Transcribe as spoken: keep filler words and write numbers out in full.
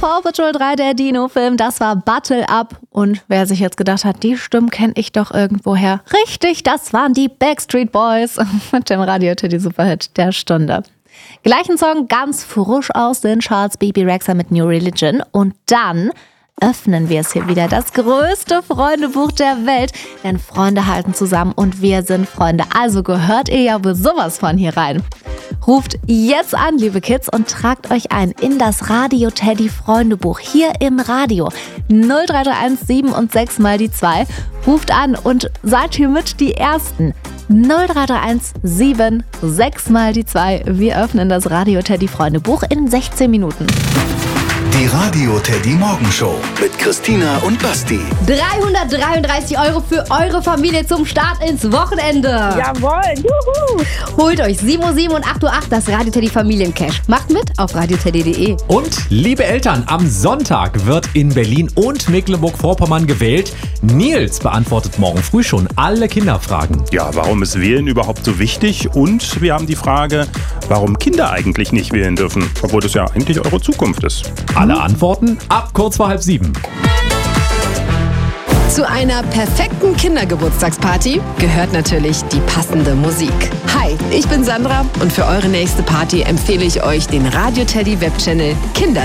Paw Patrol drei, der Dino-Film, das war Battle Up. Und wer sich jetzt gedacht hat, die Stimmen kenne ich doch irgendwoher. Richtig, das waren die Backstreet Boys mit dem Radio-Teddy-Superhit der Stunde. Gleichen Song ganz frisch aus den Charts, Bebe Rexha mit New Religion. Und dann öffnen wir es hier wieder, das größte Freundebuch der Welt. Denn Freunde halten zusammen und wir sind Freunde. Also gehört ihr ja wohl sowas von hier rein. Ruft jetzt an, liebe Kids, und tragt euch ein in das Radio-Teddy-Freundebuch hier im Radio. null drei drei eins sieben und sechs mal die zwei. Ruft an und seid hiermit die Ersten. null drei drei eins sieben sechs mal die zwei. Wir öffnen das Radio-Teddy-Freundebuch in sechzehn Minuten. Die Radio-Teddy-Morgenshow mit Christina und Basti. dreihundertdreiunddreißig Euro für eure Familie zum Start ins Wochenende. Jawohl, juhu. Holt euch sieben Uhr sieben und acht Uhr acht das Radio-Teddy Familiencash. Macht mit auf radioteddy punkt de. Und liebe Eltern, am Sonntag wird in Berlin und Mecklenburg-Vorpommern gewählt. Nils beantwortet morgen früh schon alle Kinderfragen. Ja, warum ist Wählen überhaupt so wichtig? Und wir haben die Frage, warum Kinder eigentlich nicht wählen dürfen, obwohl das ja eigentlich eure Zukunft ist. Alle Antworten ab kurz vor halb sieben. Zu einer perfekten Kindergeburtstagsparty gehört natürlich die passende Musik. Hi, ich bin Sandra und für eure nächste Party empfehle ich euch den Radio-Teddy Webchannel Kinder